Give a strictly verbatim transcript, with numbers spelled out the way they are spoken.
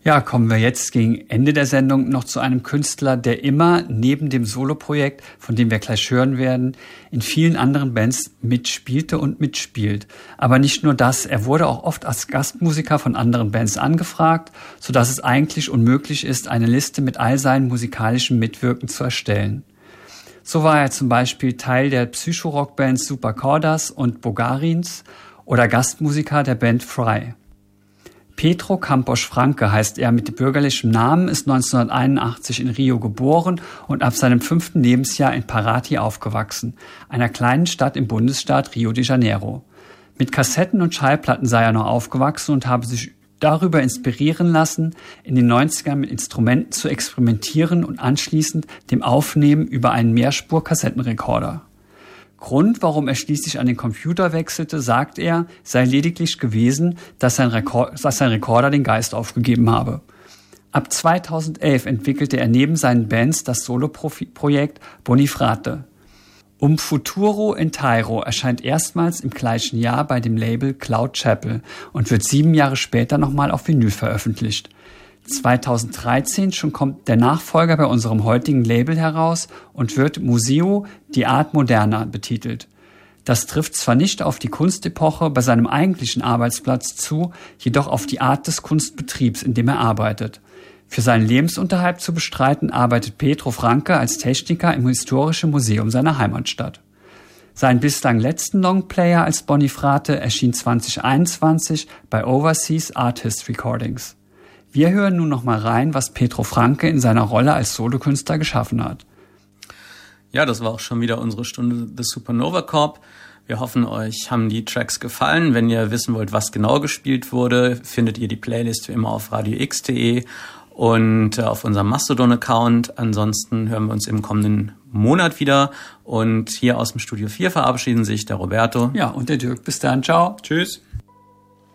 Ja, kommen wir jetzt gegen Ende der Sendung noch zu einem Künstler, der immer neben dem Soloprojekt, von dem wir gleich hören werden, in vielen anderen Bands mitspielte und mitspielt. Aber nicht nur das, er wurde auch oft als Gastmusiker von anderen Bands angefragt, sodass es eigentlich unmöglich ist, eine Liste mit all seinen musikalischen Mitwirken zu erstellen. So war er zum Beispiel Teil der Psychorock-Bands Super Cordas und Bogarins oder Gastmusiker der Band Fry. Petro Campos Franque heißt er mit bürgerlichem Namen, ist neunzehnhunderteinundachtzig in Rio geboren und ab seinem fünften Lebensjahr in Paraty aufgewachsen, einer kleinen Stadt im Bundesstaat Rio de Janeiro. Mit Kassetten und Schallplatten sei er noch aufgewachsen und habe sich darüber inspirieren lassen, in den neunzigern mit Instrumenten zu experimentieren und anschließend dem Aufnehmen über einen Mehrspur-Kassettenrekorder. Grund, warum er schließlich an den Computer wechselte, sagt er, sei lediglich gewesen, dass sein, Rekord, dass sein Rekorder den Geist aufgegeben habe. Ab zweitausendelf entwickelte er neben seinen Bands das Soloprojekt Bonifrate. Um Futuro Inteiro erscheint erstmals im gleichen Jahr bei dem Label Cloud Chapel und wird sieben Jahre später nochmal auf Vinyl veröffentlicht. zweitausenddreizehn schon kommt der Nachfolger bei unserem heutigen Label heraus und wird Museo di Art Moderna betitelt. Das trifft zwar nicht auf die Kunstepoche bei seinem eigentlichen Arbeitsplatz zu, jedoch auf die Art des Kunstbetriebs, in dem er arbeitet. Für seinen Lebensunterhalt zu bestreiten, arbeitet Petro Franque als Techniker im Historischen Museum seiner Heimatstadt. Sein bislang letzten Longplayer als Bonifrate erschien zweitausendeinundzwanzig bei Overseas Artist Recordings. Wir hören nun noch mal rein, was Petro Franque in seiner Rolle als Solokünstler geschaffen hat. Ja, das war auch schon wieder unsere Stunde The Supernova Corp. Wir hoffen, euch haben die Tracks gefallen. Wenn ihr wissen wollt, was genau gespielt wurde, findet ihr die Playlist wie immer auf radio x punkt de und auf unserem Mastodon-Account. Ansonsten hören wir uns im kommenden Monat wieder. Und hier aus dem Studio vier verabschieden sich der Roberto. Ja, und der Dirk. Bis dann. Ciao. Tschüss.